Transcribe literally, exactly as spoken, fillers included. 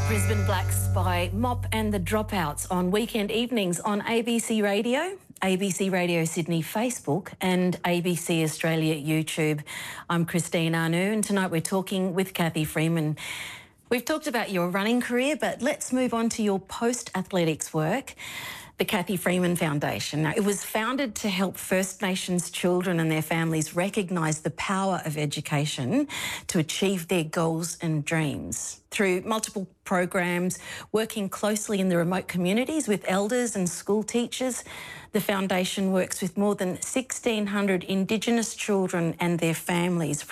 Brisbane Blacks by Mop and the Dropouts on weekend evenings on A B C Radio, A B C Radio Sydney Facebook and A B C Australia YouTube. I'm Christine Anu and tonight we're talking with Cathy Freeman. We've talked about your running career, but let's move on to your post-athletics work. The Cathy Freeman Foundation. Now, it was founded to help First Nations children and their families recognise the power of education to achieve their goals and dreams. Through multiple programs, working closely in the remote communities with elders and school teachers, the foundation works with more than sixteen hundred Indigenous children and their families